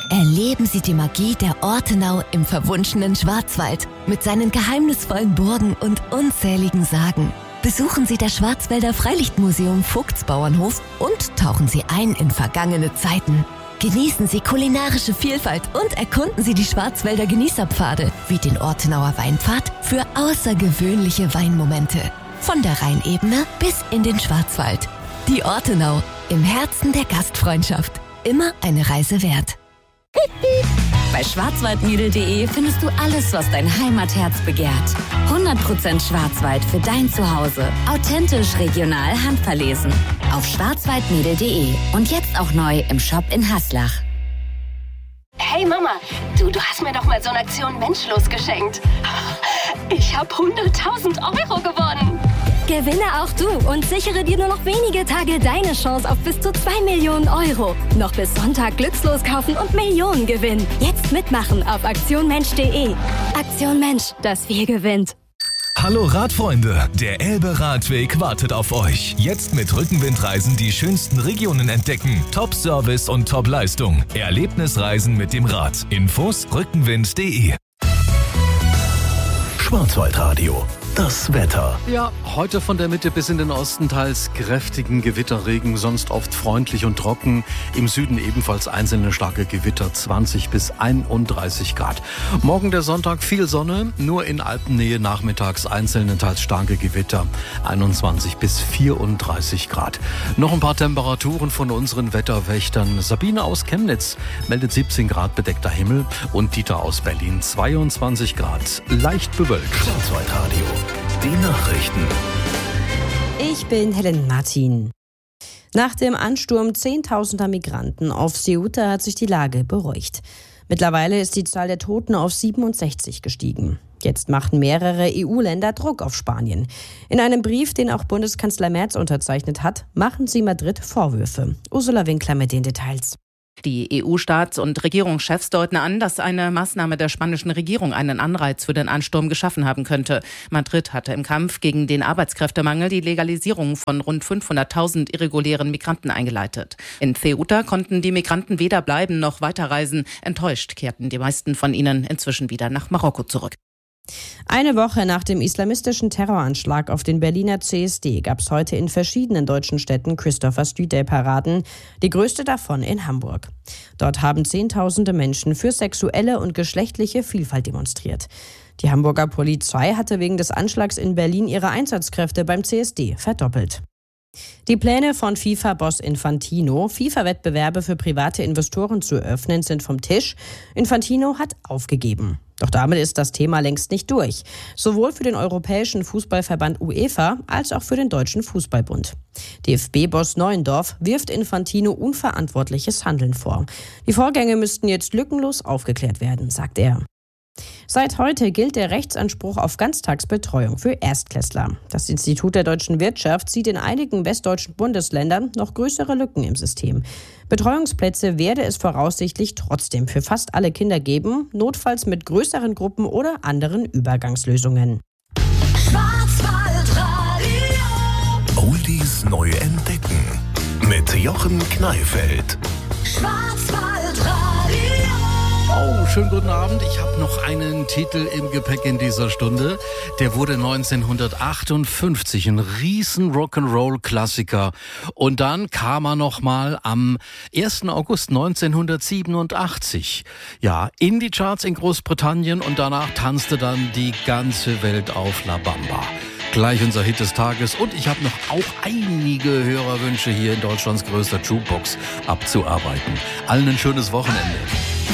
Erleben Sie die Magie der Ortenau im verwunschenen Schwarzwald mit seinen geheimnisvollen Burgen und unzähligen Sagen. Besuchen Sie das Schwarzwälder Freilichtmuseum Vogtsbauernhof und tauchen Sie ein in vergangene Zeiten. Genießen Sie kulinarische Vielfalt und erkunden Sie die Schwarzwälder Genießerpfade wie den Ortenauer Weinpfad für außergewöhnliche Weinmomente. Von der Rheinebene bis in den Schwarzwald. Die Ortenau, im Herzen der Gastfreundschaft. Immer eine Reise wert. Bei schwarzwaldmädel.de findest du alles, was dein Heimatherz begehrt. 100% Schwarzwald für dein Zuhause. Authentisch, regional, handverlesen. Auf schwarzwaldmädel.de und jetzt auch neu im Shop in Haslach. Hey Mama, du hast mir doch mal so eine Aktion Menschlos geschenkt. Ich habe 100.000 Euro gewonnen. Gewinne auch du und sichere dir nur noch wenige Tage deine Chance auf bis zu 2 Millionen Euro. Noch bis Sonntag glückslos kaufen und Millionen gewinnen. Jetzt mitmachen auf aktionmensch.de. Aktion Mensch, das Wir gewinnt. Hallo Radfreunde, der Elbe-Radweg wartet auf euch. Jetzt mit Rückenwindreisen die schönsten Regionen entdecken. Top-Service und Top-Leistung. Erlebnisreisen mit dem Rad. Infos rückenwind.de. Schwarzwaldradio. Das Wetter. Ja, heute von der Mitte bis in den Osten teils kräftigen Gewitterregen, sonst oft freundlich und trocken. Im Süden ebenfalls einzelne starke Gewitter, 20 bis 31 Grad. Morgen der Sonntag viel Sonne, nur in Alpennähe nachmittags einzelne teils starke Gewitter, 21 bis 34 Grad. Noch ein paar Temperaturen von unseren Wetterwächtern. Sabine aus Chemnitz meldet 17 Grad bedeckter Himmel und Dieter aus Berlin 22 Grad, leicht bewölkt. Schwarzwaldradio. Die Nachrichten. Ich bin Helen Martin. Nach dem Ansturm zehntausender Migranten auf Ceuta hat sich die Lage beruhigt. Mittlerweile ist die Zahl der Toten auf 67 gestiegen. Jetzt machen mehrere EU-Länder Druck auf Spanien. In einem Brief, den auch Bundeskanzler Merz unterzeichnet hat, machen sie Madrid Vorwürfe. Ursula Winkler mit den Details. Die EU-Staats- und Regierungschefs deuten an, dass eine Maßnahme der spanischen Regierung einen Anreiz für den Ansturm geschaffen haben könnte. Madrid hatte im Kampf gegen den Arbeitskräftemangel die Legalisierung von rund 500.000 irregulären Migranten eingeleitet. In Ceuta konnten die Migranten weder bleiben noch weiterreisen. Enttäuscht kehrten die meisten von ihnen inzwischen wieder nach Marokko zurück. Eine Woche nach dem islamistischen Terroranschlag auf den Berliner CSD gab es heute in verschiedenen deutschen Städten Christopher Street Day Paraden, die größte davon in Hamburg. Dort haben Zehntausende Menschen für sexuelle und geschlechtliche Vielfalt demonstriert. Die Hamburger Polizei hatte wegen des Anschlags in Berlin ihre Einsatzkräfte beim CSD verdoppelt. Die Pläne von FIFA-Boss Infantino, FIFA-Wettbewerbe für private Investoren zu öffnen, sind vom Tisch. Infantino hat aufgegeben. Doch damit ist das Thema längst nicht durch. Sowohl für den Europäischen Fußballverband UEFA als auch für den Deutschen Fußballbund. DFB-Boss Neuendorf wirft Infantino unverantwortliches Handeln vor. Die Vorgänge müssten jetzt lückenlos aufgeklärt werden, sagt er. Seit heute gilt der Rechtsanspruch auf Ganztagsbetreuung für Erstklässler. Das Institut der deutschen Wirtschaft sieht in einigen westdeutschen Bundesländern noch größere Lücken im System. Betreuungsplätze werde es voraussichtlich trotzdem für fast alle Kinder geben, notfalls mit größeren Gruppen oder anderen Übergangslösungen. Schwarzwaldradio. Oldies neu entdecken. Mit Jochen Kneifeld. Oh, schönen guten Abend. Ich habe noch einen Titel im Gepäck in dieser Stunde. Der wurde 1958 ein riesen Rock'n'Roll-Klassiker. Und dann kam er nochmal am 1. August 1987. Ja, in die Charts in Großbritannien und danach tanzte dann die ganze Welt auf La Bamba. Gleich unser Hit des Tages und ich habe noch auch einige Hörerwünsche hier in Deutschlands größter Jukebox abzuarbeiten. Allen ein schönes Wochenende.